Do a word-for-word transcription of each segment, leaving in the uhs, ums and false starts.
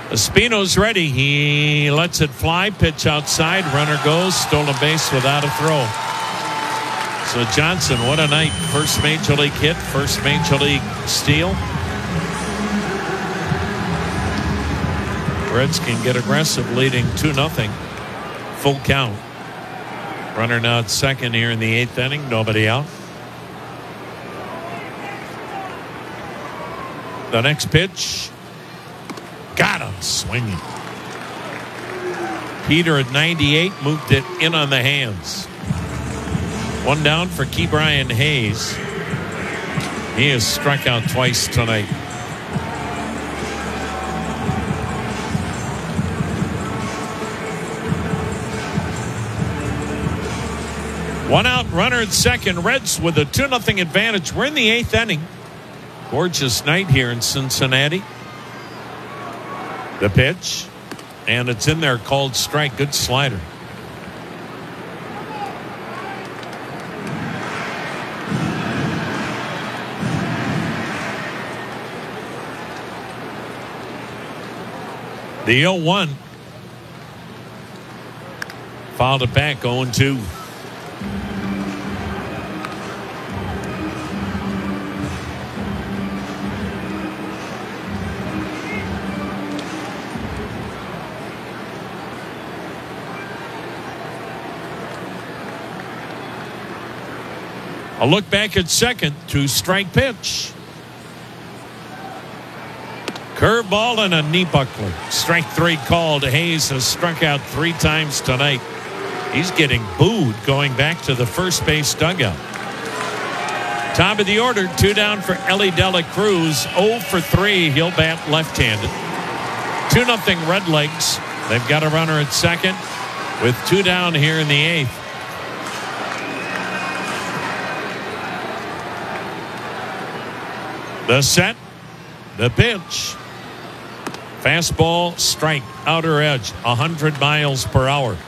Espino's ready. He lets it fly. Pitch outside. Runner goes. Stolen base without a throw. So Johnson, what a night. First major league hit. First major league steal. Reds can get aggressive, leading two nothing. Full count. Runner now at second here in the eighth inning. Nobody out. The next pitch. Got him swinging. Peter at ninety-eight moved it in on the hands. One down for Ke'Bryan Hayes. He has struck out twice tonight. One out, runner at second. Reds with a two nothing advantage. We're in the eighth inning. Gorgeous night here in Cincinnati. The pitch, and it's in there, called strike. Good slider. The oh one. Fouled it back, oh two. A look back at second. Two strike pitch. Curveball and a knee buckler. Strike three called. Hayes has struck out three times tonight. He's getting booed going back to the first base dugout. Top of the order. Two down for Elly De La Cruz. oh for three. He'll bat left-handed. two nothing Redlegs. They've got a runner at second with two down here in the eighth. The set, the pitch. Fastball, strike, outer edge, one hundred miles per hour.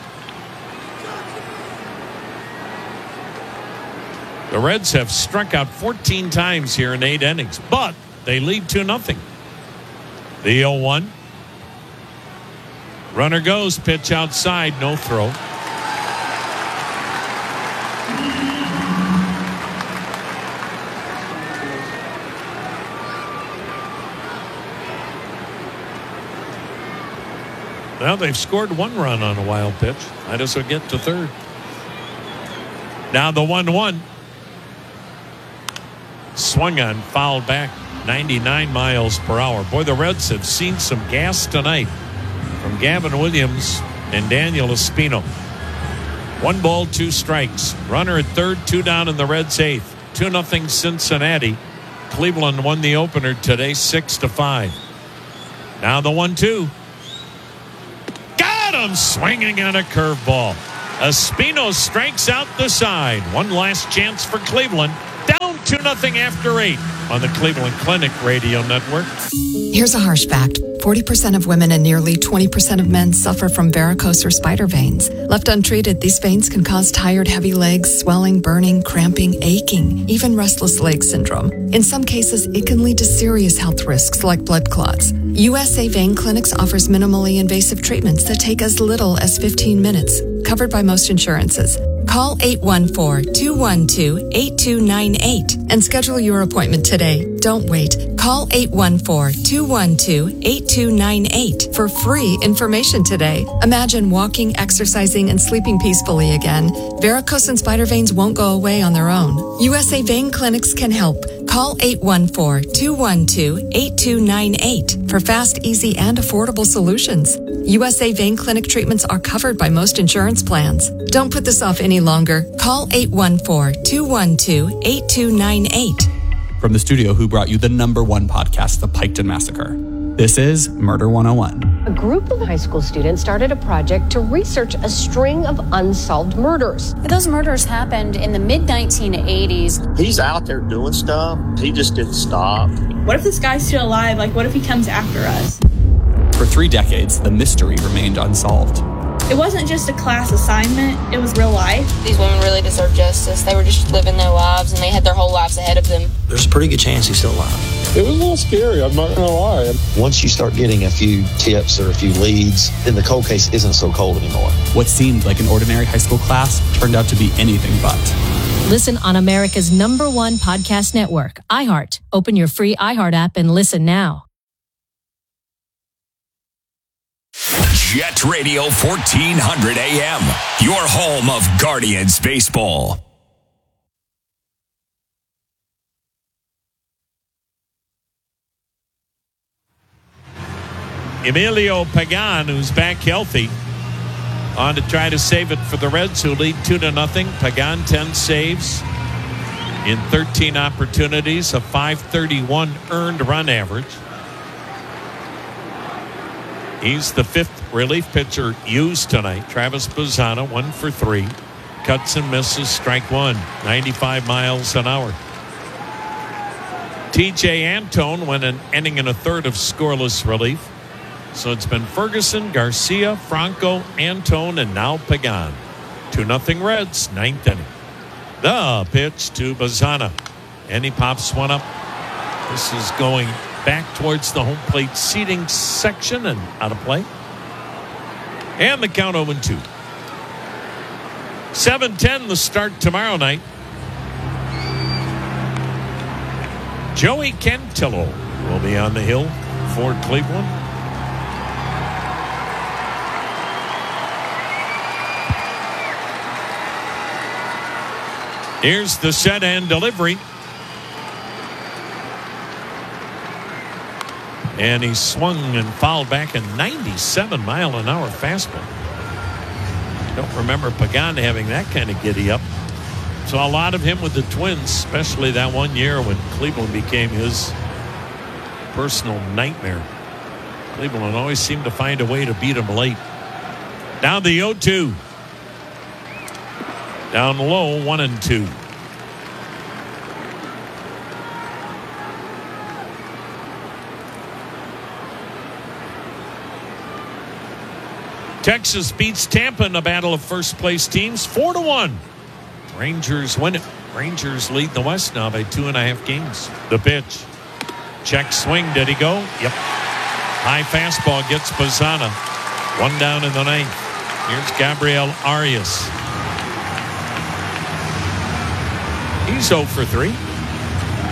The Reds have struck out fourteen times here in eight innings, but they lead two nothing. The oh one. Runner goes, pitch outside, no throw. Well, they've scored one run on a wild pitch. Might as well get to third. Now the one one. Swung on, fouled back, ninety-nine miles per hour. Boy, the Reds have seen some gas tonight from Gavin Williams and Daniel Espino. One ball, two strikes. Runner at third, two down in the Reds' eighth. two nothing Cincinnati. Cleveland won the opener today, six to five. Now the one two. Him swinging on a curveball. Espino strikes out the side. One last chance for Cleveland. Down two nothing after eight on the Cleveland Clinic Radio Network. Here's a harsh fact. forty percent of women and nearly twenty percent of men suffer from varicose or spider veins. Left untreated, these veins can cause tired, heavy legs, swelling, burning, cramping, aching, even restless leg syndrome. In some cases, it can lead to serious health risks like blood clots. U S A Vein Clinics offers minimally invasive treatments that take as little as fifteen minutes, covered by most insurances. Call eight one four, two one two, eight two nine eight and schedule your appointment today. Don't wait. Call eight one four, two one two, eight two nine eight for free information today. Imagine walking, exercising, and sleeping peacefully again. Varicose and spider veins won't go away on their own. U S A Vein Clinics can help. Call eight one four, two one two, eight two nine eight for fast, easy, and affordable solutions. U S A Vein Clinic treatments are covered by most insurance plans. Don't put this off any longer. Call eight one four, two one two, eight two nine eight. From the studio who brought you the number one podcast, The Piketon Massacre, this is Murder one oh one. A group of high school students started a project to research a string of unsolved murders. Those murders happened in the mid nineteen eighties. He's out there doing stuff. He just didn't stop. What if this guy's still alive? Like, what if he comes after us? For three decades, the mystery remained unsolved. It wasn't just a class assignment, it was real life. These women really deserve justice. They were just living their lives, and they had their whole lives ahead of them. There's a pretty good chance he's still alive. It was a little scary, I'm not going to lie. Once you start getting a few tips or a few leads, then the cold case isn't so cold anymore. What seemed like an ordinary high school class turned out to be anything but. Listen on America's number one podcast network, iHeart. Open your free iHeart app and listen now. Jet Radio fourteen hundred A M, your home of Guardians baseball. Emilio Pagan, who's back healthy, on to try to save it for the Reds, who lead two to nothing. Pagan, ten saves in thirteen opportunities, a five thirty-one earned run average. He's the fifth relief pitcher used tonight. Travis Bazzana, one for three. Cuts and misses, strike one, ninety-five miles an hour. T J Antone went an inning and a third of scoreless relief. So it's been Ferguson, Garcia, Franco, Antone, and now Pagan. two nothing Reds, ninth inning. The pitch to Bazzana. And he pops one up. This is going back towards the home plate seating section and out of play. And the count oh and two. seven ten the start tomorrow night. Joey Cantillo will be on the hill for Cleveland. Here's the set and delivery. And he swung and fouled back a ninety-seven mile an hour fastball. Don't remember Pagan having that kind of giddy up. Saw a lot of him with the Twins, especially that one year when Cleveland became his personal nightmare. Cleveland always seemed to find a way to beat him late. Now the oh two. Down low, one and two. Texas beats Tampa in a battle of first place teams, four to one. Rangers win it. Rangers lead the West now by two and a half games. The pitch. Check swing. Did he go? Yep. High fastball gets Bazzana. One down in the ninth. Here's Gabriel Arias. He's oh for three.